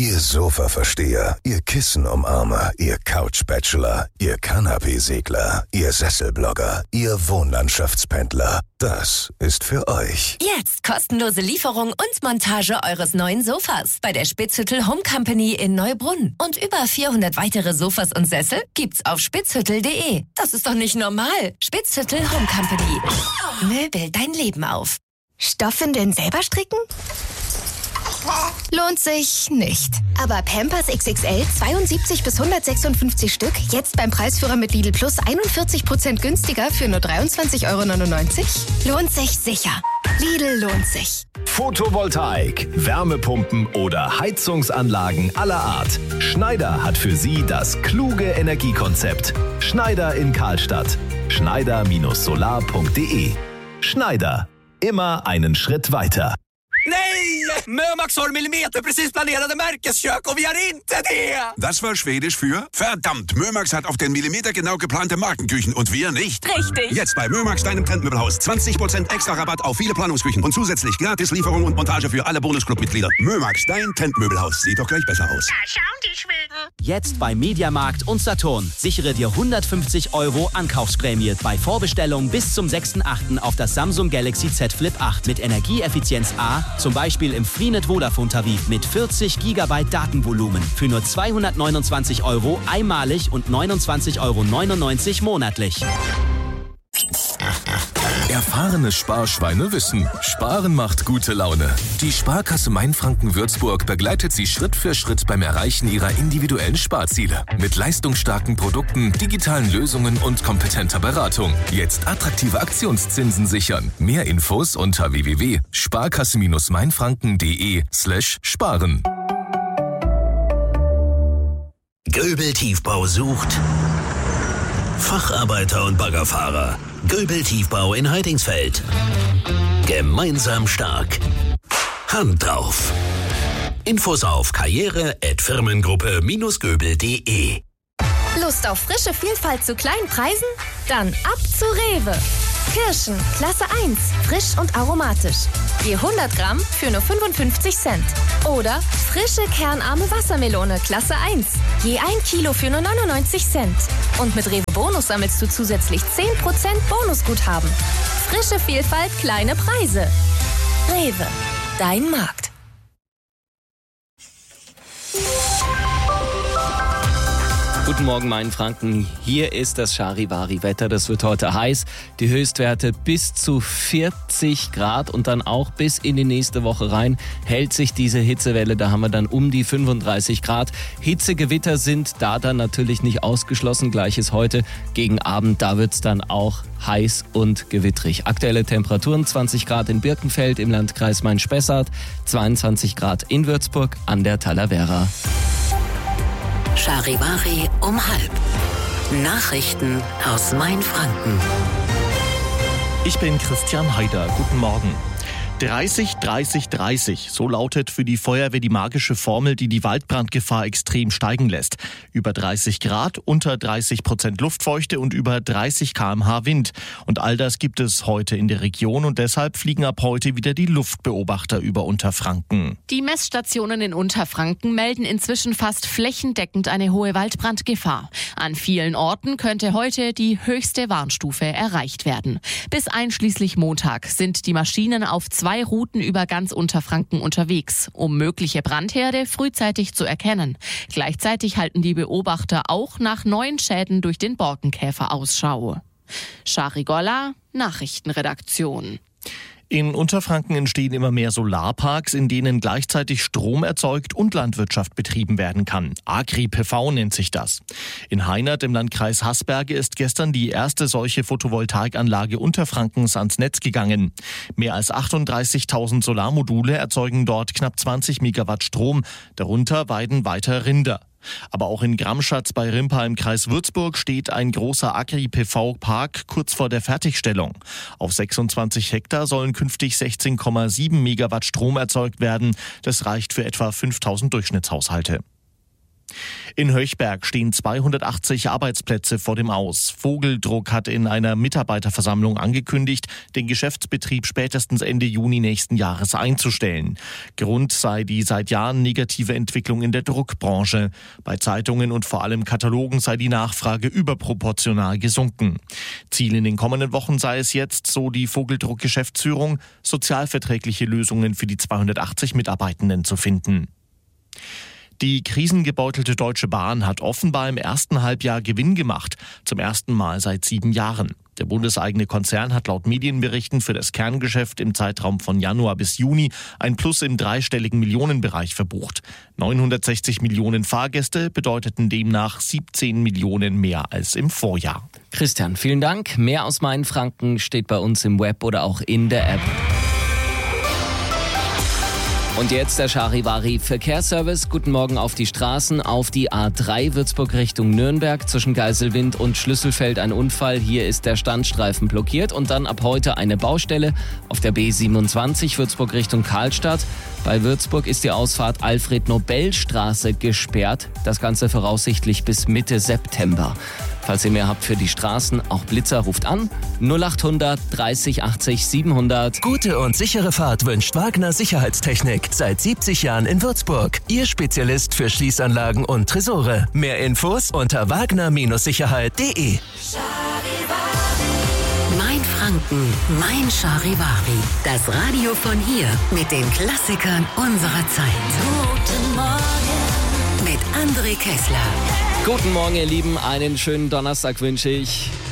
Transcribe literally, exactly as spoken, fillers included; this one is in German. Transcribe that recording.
Ihr Sofa-Versteher, Ihr Kissen-Umarmer, Ihr Couch-Bachelor, Ihr Kanapee-Segler, Ihr Sesselblogger, Ihr Wohnlandschaftspendler. Das ist für euch. Jetzt kostenlose Lieferung und Montage eures neuen Sofas bei der Spitzhüttel Home Company in Neubrunn. Und über vierhundert weitere Sofas und Sessel gibt's auf spitzhüttel punkt de. Das ist doch nicht normal. Spitzhüttel Home Company. Möbel dein Leben auf. Stoffwindeln selber stricken? Lohnt sich nicht. Aber Pampers X X L zweiundsiebzig bis hundertsechsundfünfzig Stück, jetzt beim Preisführer mit Lidl Plus einundvierzig Prozent günstiger für nur dreiundzwanzig Euro neunundneunzig? Lohnt sich sicher. Lidl lohnt sich. Photovoltaik, Wärmepumpen oder Heizungsanlagen aller Art. Schneider hat für Sie das kluge Energiekonzept. Schneider in Karlstadt. Schneider Solar punkt de. Schneider. Immer einen Schritt weiter. Nej! Mömax har millimeter precis planerade märkeskök och vi har inte det! Das war Schwedisch für verdammt, Mömax hat auf den Millimeter genau geplante Markenküchen und wir nicht. Richtig. Jetzt bei Mömax, deinem Trendmöbelhaus. zwanzig Prozent extra Rabatt auf viele Planungsküchen und zusätzlich gratis Lieferung und Montage für alle Bonusclub-Mitglieder. Mömax, dein Trendmöbelhaus. Sieht doch gleich besser aus. Da schauen die Schweden. Jetzt bei Mediamarkt und Saturn. Sichere dir hundertfünfzig Euro Ankaufsprämie bei Vorbestellung bis zum sechsten achten auf das Samsung Galaxy Z Flip acht mit Energieeffizienz A, zum Beispiel im Freenet Vodafone Tarif mit vierzig Gigabyte Datenvolumen für nur zweihundertneunundzwanzig Euro einmalig und neunundzwanzig Euro neunundneunzig monatlich. Erfahrene Sparschweine wissen, Sparen macht gute Laune. Die Sparkasse Mainfranken-Würzburg begleitet Sie Schritt für Schritt beim Erreichen Ihrer individuellen Sparziele. Mit leistungsstarken Produkten, digitalen Lösungen und kompetenter Beratung. Jetzt attraktive Aktionszinsen sichern. Mehr Infos unter w w w punkt sparkasse mainfranken punkt de slash sparen. Göbel Tiefbau sucht Facharbeiter und Baggerfahrer. Göbel Tiefbau in Heidingsfeld. Gemeinsam stark. Hand drauf. Infos auf karriere at firmengruppe Göbel punkt de. Lust auf frische Vielfalt zu kleinen Preisen? Dann ab zu Rewe. Kirschen, Klasse eins, frisch und aromatisch. Je hundert Gramm für nur fünfundfünfzig Cent. Oder frische kernarme Wassermelone, Klasse eins. Je ein Kilo für nur neunundneunzig Cent. Und mit Rewe Bonus sammelst du zusätzlich zehn Prozent Bonusguthaben. Frische Vielfalt, kleine Preise. Rewe, dein Markt. Guten Morgen, Mainfranken. Hier ist das Charivari-Wetter. Das wird heute heiß. Die Höchstwerte bis zu vierzig Grad und dann auch bis in die nächste Woche rein hält sich diese Hitzewelle. Da haben wir dann um die fünfunddreißig Grad. Hitzegewitter sind da dann natürlich nicht ausgeschlossen. Gleiches heute gegen Abend. Da wird es dann auch heiß und gewittrig. Aktuelle Temperaturen zwanzig Grad in Birkenfeld im Landkreis Main-Spessart, zweiundzwanzig Grad in Würzburg an der Talavera. Charivari um halb. Nachrichten aus Mainfranken. Ich bin Christian Haider. Guten Morgen. dreißig, dreißig, dreißig. So lautet für die Feuerwehr die magische Formel, die die Waldbrandgefahr extrem steigen lässt. Über dreißig Grad, unter dreißig Prozent Luftfeuchte und über dreißig Kilometer pro Stunde Wind. Und all das gibt es heute in der Region und deshalb fliegen ab heute wieder die Luftbeobachter über Unterfranken. Die Messstationen in Unterfranken melden inzwischen fast flächendeckend eine hohe Waldbrandgefahr. An vielen Orten könnte heute die höchste Warnstufe erreicht werden. Bis einschließlich Montag sind die Maschinen auf zwei Routen über ganz Unterfranken unterwegs, um mögliche Brandherde frühzeitig zu erkennen. Gleichzeitig halten die Beobachter auch nach neuen Schäden durch den Borkenkäfer Ausschau. Charigolla, Nachrichtenredaktion. In Unterfranken entstehen immer mehr Solarparks, in denen gleichzeitig Strom erzeugt und Landwirtschaft betrieben werden kann. Agri-P V nennt sich das. In Heinert im Landkreis Haßberge ist gestern die erste solche Photovoltaikanlage Unterfrankens ans Netz gegangen. Mehr als achtunddreißigtausend Solarmodule erzeugen dort knapp zwanzig Megawatt Strom, darunter weiden weiter Rinder. Aber auch in Gramschatz bei Rimpa im Kreis Würzburg steht ein großer Agri-P V-Park kurz vor der Fertigstellung. Auf sechsundzwanzig Hektar sollen künftig sechzehn Komma sieben Megawatt Strom erzeugt werden. Das reicht für etwa fünftausend Durchschnittshaushalte. In Höchberg stehen zweihundertachtzig Arbeitsplätze vor dem Aus. Vogeldruck hat in einer Mitarbeiterversammlung angekündigt, den Geschäftsbetrieb spätestens Ende Juni nächsten Jahres einzustellen. Grund sei die seit Jahren negative Entwicklung in der Druckbranche. Bei Zeitungen und vor allem Katalogen sei die Nachfrage überproportional gesunken. Ziel in den kommenden Wochen sei es jetzt, so die Vogeldruck-Geschäftsführung, sozialverträgliche Lösungen für die zweihundertachtzig Mitarbeitenden zu finden. Die krisengebeutelte Deutsche Bahn hat offenbar im ersten Halbjahr Gewinn gemacht, zum ersten Mal seit sieben Jahren. Der bundeseigene Konzern hat laut Medienberichten für das Kerngeschäft im Zeitraum von Januar bis Juni ein Plus im dreistelligen Millionenbereich verbucht. neunhundertsechzig Millionen Fahrgäste bedeuteten demnach siebzehn Millionen mehr als im Vorjahr. Christian, vielen Dank. Mehr aus Mainfranken steht bei uns im Web oder auch in der App. Und jetzt der Charivari Verkehrsservice. Guten Morgen auf die Straßen. Auf die A drei Würzburg Richtung Nürnberg zwischen Geiselwind und Schlüsselfeld ein Unfall. Hier ist der Standstreifen blockiert. Und dann ab heute eine Baustelle auf der B siebenundzwanzig Würzburg Richtung Karlstadt. Bei Würzburg ist die Ausfahrt Alfred-Nobel-Straße gesperrt. Das Ganze voraussichtlich bis Mitte September. Falls ihr mehr habt für die Straßen, auch Blitzer, ruft an null achthundert dreißig achtzig siebenhundert. Gute und sichere Fahrt wünscht Wagner Sicherheitstechnik. Seit siebzig Jahren in Würzburg. Ihr Spezialist für Schließanlagen und Tresore. Mehr Infos unter wagner Sicherheit punkt de. Mainfranken, mein Charivari. Das Radio von hier mit den Klassikern unserer Zeit. Guten Morgen mit André Kessler. Guten Morgen, ihr Lieben. Einen schönen Donnerstag wünsche ich.